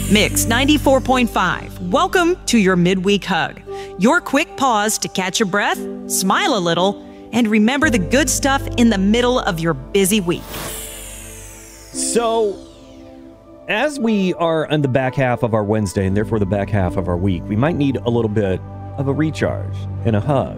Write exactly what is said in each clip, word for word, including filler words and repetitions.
Mix ninety-four point five. Welcome to your midweek hug. Your quick pause to catch your breath, smile a little, and remember the good stuff in the middle of your busy week. So, as we are on the back half of our Wednesday and therefore the back half of our week, we might need a little bit of a recharge and a hug.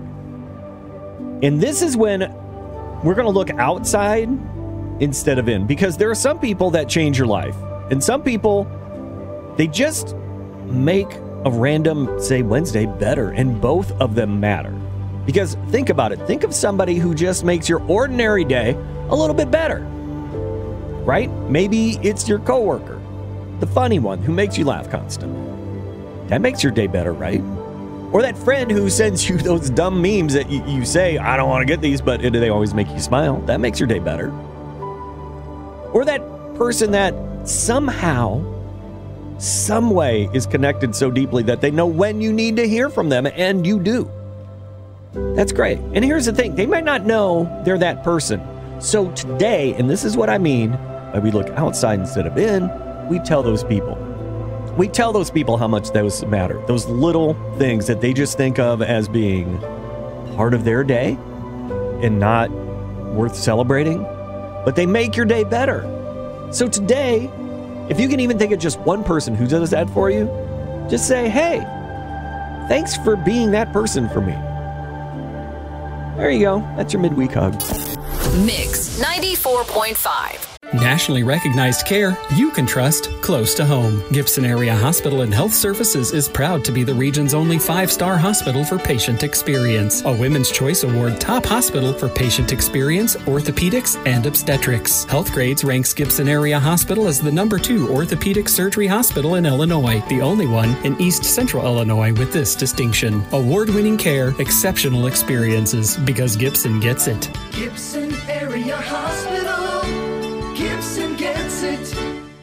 And this is when we're going to look outside instead of in, because there are some people that change your life. And some people, they just make a random, say, Wednesday better. And both of them matter. Because think about it. Think of somebody who just makes your ordinary day a little bit better. Right? Maybe it's your coworker, the funny one who makes you laugh constantly. That makes your day better, right? Or that friend who sends you those dumb memes that you, you say, I don't want to get these, but they always make you smile. That makes your day better. Or that person that somehow, some way is connected so deeply that they know when you need to hear from them, and you do. That's great. And here's the thing. They might not know they're that person. So today, and this is what I mean by we look outside instead of in, we tell those people. We tell those people how much those matter. Those little things that they just think of as being part of their day and not worth celebrating, but they make your day better. So today, if you can even think of just one person who does that for you, just say, hey, thanks for being that person for me. There you go. That's your midweek hug. Mix ninety-four point five. Nationally recognized care you can trust close to home. Gibson Area Hospital and Health Services is proud to be the region's only five-star hospital for patient experience. A Women's Choice Award top hospital for patient experience, orthopedics, and obstetrics. Healthgrades ranks Gibson Area Hospital as the number two orthopedic surgery hospital in Illinois, the only one in East Central Illinois with this distinction. Award-winning care, exceptional experiences, because Gibson gets it. Gibson Area Hospital. Gibson gets it.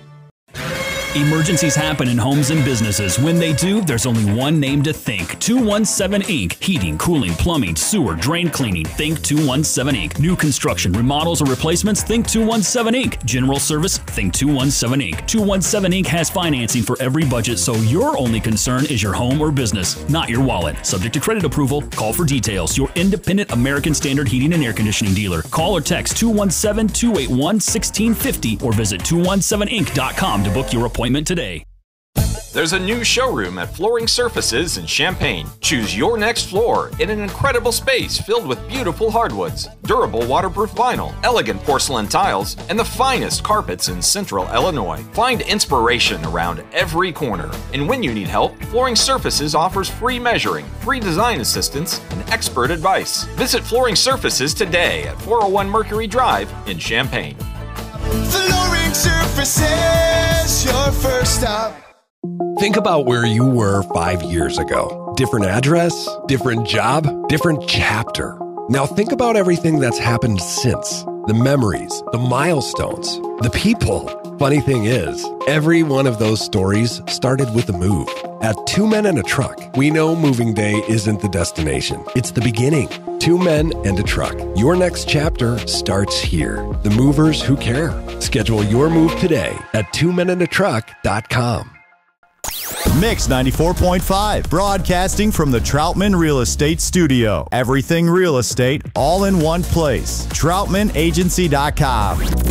Emergencies happen in homes and businesses. When they do, there's only one name to think. two one seven Incorporated. Heating, cooling, plumbing, sewer, drain cleaning. Think two one seven Incorporated. New construction, remodels, or replacements? Think two one seven Incorporated. General service? Think two one seven Incorporated. two one seven Incorporated has financing for every budget, so your only concern is your home or business, not your wallet. Subject to credit approval. Call for details. Your independent American Standard Heating and Air Conditioning dealer. Call or text two one seven, two eight one, one six five zero or visit two one seven inc dot com to book your appointment today. There's a new showroom at Flooring Surfaces in Champaign. Choose your next floor in an incredible space filled with beautiful hardwoods, durable waterproof vinyl, elegant porcelain tiles, and the finest carpets in Central Illinois. Find inspiration around every corner. And when you need help, Flooring Surfaces offers free measuring, free design assistance, and expert advice. Visit Flooring Surfaces today at four oh one Mercury Drive in Champaign. Flooring Surfaces, your first stop. Think about where you were five years ago. Different address, different job, different chapter. Now think about everything that's happened since. The memories, the milestones, the people. Funny thing is, every one of those stories started with a move. At Two Men and a Truck, we know moving day isn't the destination. It's the beginning. Two men and a truck. Your next chapter starts here. The movers who care. Schedule your move today at two men and a truck dot com. Mix ninety-four point five, broadcasting from the Troutman Real Estate Studio. Everything real estate, all in one place. troutman agency dot com.